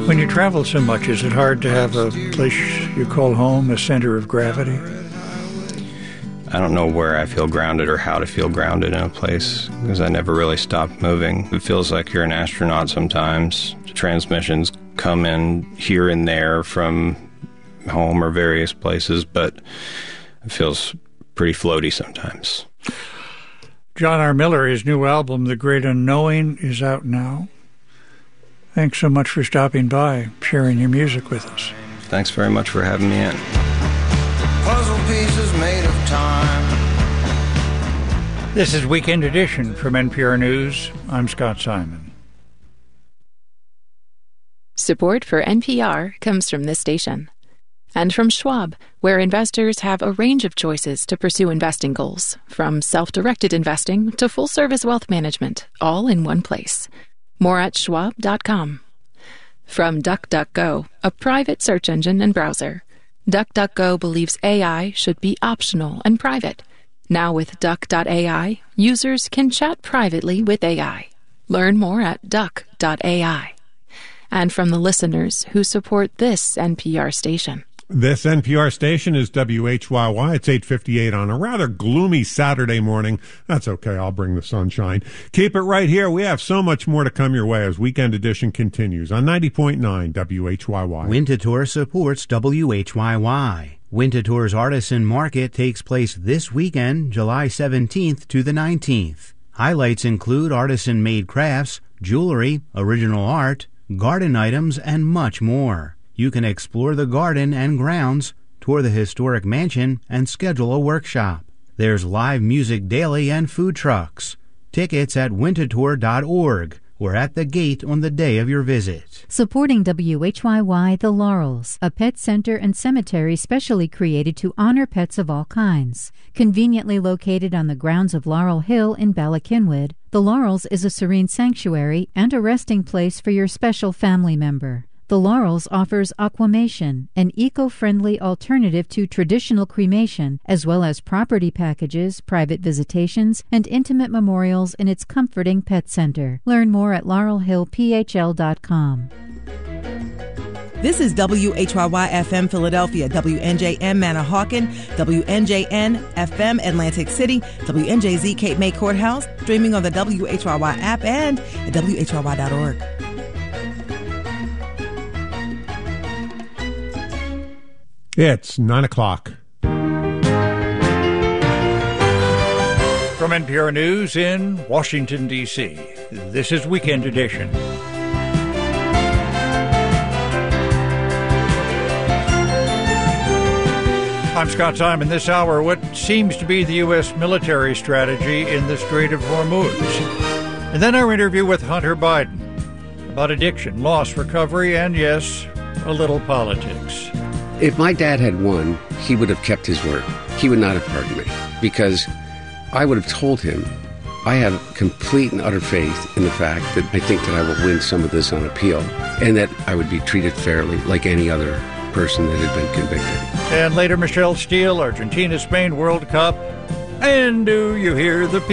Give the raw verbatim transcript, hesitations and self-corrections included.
When you travel so much, is it hard to have a place you call home, a center of gravity? I don't know where I feel grounded or how to feel grounded in a place because I never really stopped moving. It feels like you're an astronaut sometimes. Transmissions come in here and there from home or various places, but it feels pretty floaty sometimes. John R. Miller, his new album, The Great Unknowing, is out now. Thanks so much for stopping by, sharing your music with us. Thanks very much for having me in. Puzzle pieces made of time. This is Weekend Edition from N P R News. I'm Scott Simon. Support for N P R comes from this station. And from Schwab, where investors have a range of choices to pursue investing goals, from self-directed investing to full-service wealth management, all in one place. More at schwab dot com. From DuckDuckGo, a private search engine and browser. DuckDuckGo believes A I should be optional and private. Now with Duck dot A I, users can chat privately with A I. Learn more at Duck dot A I. And from the listeners who support this N P R station. This N P R station is W H Y Y. It's eight fifty-eight on a rather gloomy Saturday morning. That's okay. I'll bring the sunshine. Keep it right here. We have so much more to come your way as Weekend Edition continues on ninety point nine W H Y Y. Winterthur supports W H Y Y. Winterthur's Artisan Market takes place this weekend, July seventeenth to the nineteenth. Highlights include artisan-made crafts, jewelry, original art, garden items, and much more. You can explore the garden and grounds, tour the historic mansion, and schedule a workshop. There's live music daily and food trucks. Tickets at winterthur dot org or at the gate on the day of your visit. Supporting W H Y Y, The Laurels, a pet center and cemetery specially created to honor pets of all kinds. Conveniently located on the grounds of Laurel Hill in Bala Cynwyd, The Laurels is a serene sanctuary and a resting place for your special family member. The Laurels offers aquamation, an eco-friendly alternative to traditional cremation, as well as property packages, private visitations, and intimate memorials in its comforting pet center. Learn more at laurel hill p h l dot com. This is W H Y Y F M Philadelphia, W N J M Manahawkin, W N J N F M Atlantic City, W N J Z Cape May Courthouse, streaming on the W H Y Y app and at W H Y Y dot org. It's nine o'clock. From N P R News in Washington, D C, this is Weekend Edition. I'm Scott Simon. This hour, what seems to be the U S military strategy in the Strait of Hormuz. And then our interview with Hunter Biden about addiction, loss, recovery, and yes, a little politics. If my dad had won, he would have kept his word. He would not have pardoned me because I would have told him I have complete and utter faith in the fact that I think that I will win some of this on appeal and that I would be treated fairly like any other person that had been convicted. And later, Michelle Steele, Argentina-Spain World Cup. And do you hear the